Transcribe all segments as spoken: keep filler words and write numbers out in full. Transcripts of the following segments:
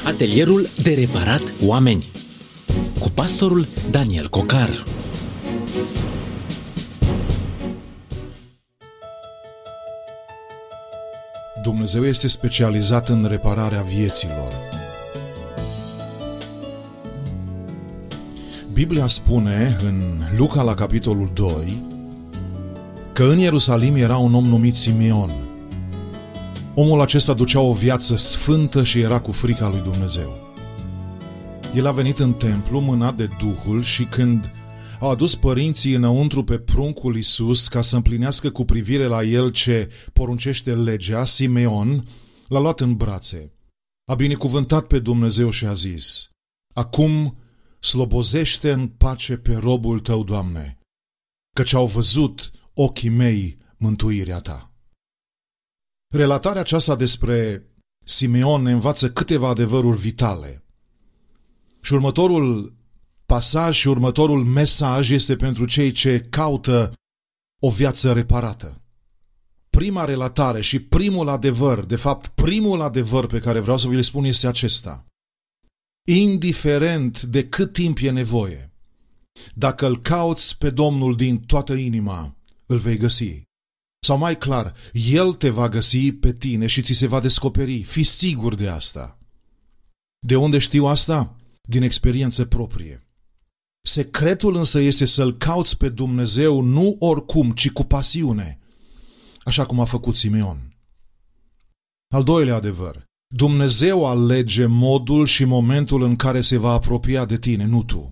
Atelierul de reparat oameni cu pastorul Daniel Cocar. Dumnezeu este specializat în repararea vieților. Biblia spune în Luca la capitolul doi că în Ierusalim era un om numit Simeon. Omul acesta ducea o viață sfântă și era cu frica lui Dumnezeu. El a venit în templu mânat de Duhul și când au adus părinții înăuntru pe pruncul Iisus ca să împlinească cu privire la el ce poruncește legea, Simeon l-a luat în brațe, a binecuvântat pe Dumnezeu și a zis: „Acum slobozește în pace pe robul tău, Doamne, căci au văzut ochii mei mântuirea ta.” Relatarea aceasta despre Simeon ne învață câteva adevăruri vitale. Și următorul pasaj și următorul mesaj este pentru cei ce caută o viață reparată. Prima relatare și primul adevăr, de fapt primul adevăr pe care vreau să vi-l spun este acesta: indiferent de cât timp e nevoie, dacă îl cauți pe Domnul din toată inima, îl vei găsi. Sau mai clar, El te va găsi pe tine și ți se va descoperi. Fii sigur de asta. De unde știu asta? Din experiență proprie. Secretul însă este să-L cauți pe Dumnezeu nu oricum, ci cu pasiune, așa cum a făcut Simeon. Al doilea adevăr: Dumnezeu alege modul și momentul în care se va apropia de tine, nu tu.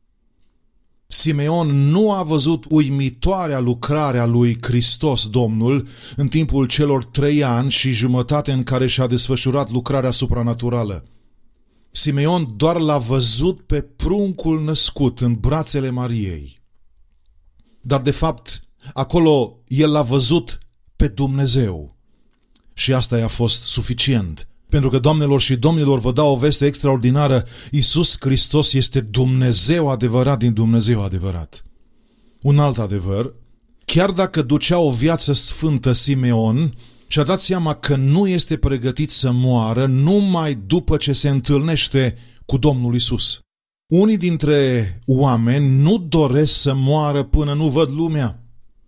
Simeon nu a văzut uimitoarea lucrare a lui Hristos Domnul în timpul celor trei ani și jumătate în care și-a desfășurat lucrarea supranaturală. Simeon doar l-a văzut pe pruncul născut în brațele Mariei. Dar de fapt, acolo el l-a văzut pe Dumnezeu. Și asta i-a fost suficient. Pentru că, doamnelor și domnilor, vă dau o veste extraordinară: Iisus Hristos este Dumnezeu adevărat din Dumnezeu adevărat. Un alt adevăr: chiar dacă ducea o viață sfântă, Simeon și-a dat seama că nu este pregătit să moară numai după ce se întâlnește cu Domnul Iisus. Unii dintre oameni nu doresc să moară până nu văd lumea.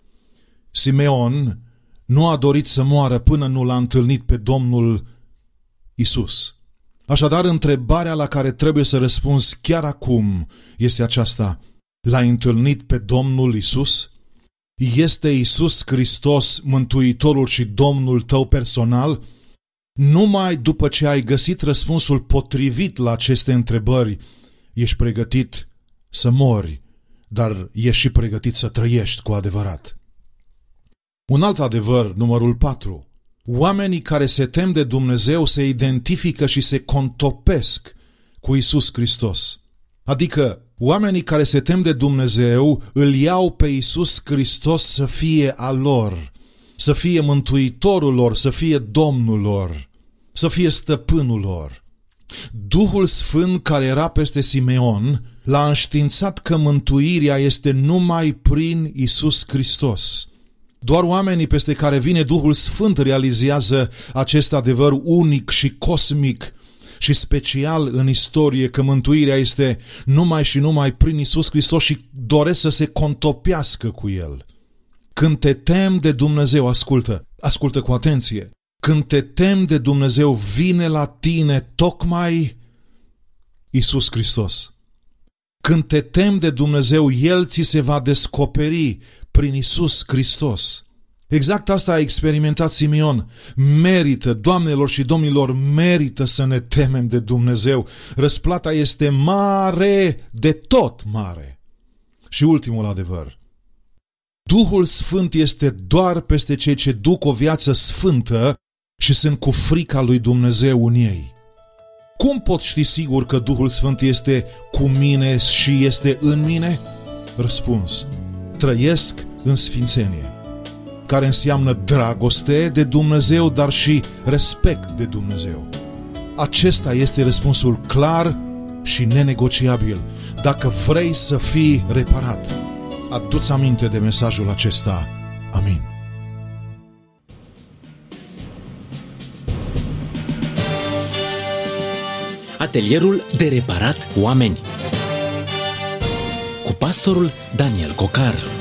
Simeon nu a dorit să moară până nu l-a întâlnit pe Domnul Iisus. Așadar, întrebarea la care trebuie să răspunzi chiar acum este aceasta: l-ai întâlnit pe Domnul Iisus? Este Iisus Hristos Mântuitorul și Domnul tău personal? Numai după ce ai găsit răspunsul potrivit la aceste întrebări, ești pregătit să mori, dar ești și pregătit să trăiești cu adevărat. Un alt adevăr, numărul patru: oamenii care se tem de Dumnezeu se identifică și se contopesc cu Iisus Hristos. Adică, oamenii care se tem de Dumnezeu îl iau pe Iisus Hristos să fie al lor, să fie mântuitorul lor, să fie Domnul lor, să fie stăpânul lor. Duhul Sfânt care era peste Simeon l-a înștiințat că mântuirea este numai prin Iisus Hristos. Doar oamenii peste care vine Duhul Sfânt realizează acest adevăr unic și cosmic și special în istorie, că mântuirea este numai și numai prin Iisus Hristos, și doresc să se contopească cu El. Când te temi de Dumnezeu, ascultă, ascultă cu atenție, când te temi de Dumnezeu, vine la tine tocmai Iisus Hristos. Când te temi de Dumnezeu, El ți se va descoperi prin Iisus Hristos. Exact asta a experimentat Simeon. Merită, doamnelor și domnilor, merită să ne temem de Dumnezeu. Răsplata este mare, de tot mare. Și ultimul adevăr: Duhul Sfânt este doar peste cei ce duc o viață sfântă și sunt cu frica lui Dumnezeu în ei. Cum pot ști sigur că Duhul Sfânt este cu mine și este în mine? Răspuns: trăiesc în sfințenie, care înseamnă dragoste de Dumnezeu, dar și respect de Dumnezeu. Acesta este răspunsul clar și nenegociabil. Dacă vrei să fii reparat, adu-ți aminte de mesajul acesta. Amin. Atelierul de reparat oameni cu pastorul Daniel Cocar.